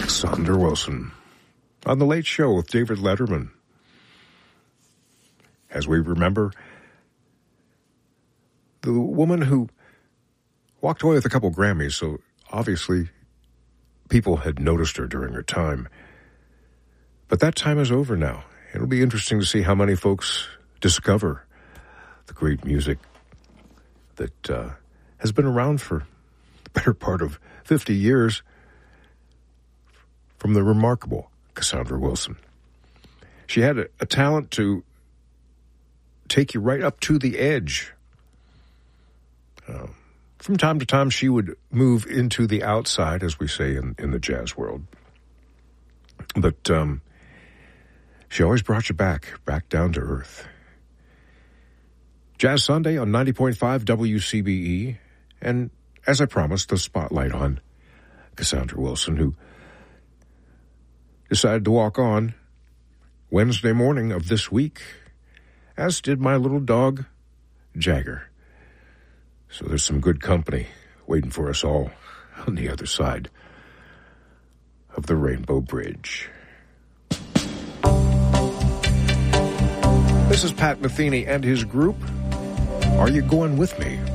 Cassandra Wilson on The Late Show with David Letterman. As we remember, the woman who walked away with a couple Grammys, so obviously people had noticed her during her time. But that time is over now. It'll be interesting to see how many folks discover the great music that has been around for the better part of 50 years from the remarkable Cassandra Wilson. She had a talent to take you right up to the edge. From time to time, she would move into the outside, as we say in the jazz world. But she always brought you back down to earth. Jazz Sunday on 90.5 WCBE. And as I promised, the spotlight on Cassandra Wilson, who decided to walk on Wednesday morning of this week, as did my little dog, Jagger. So there's some good company waiting for us all on the other side of the Rainbow Bridge. This is Pat Metheny and his group. Are You Going With Me?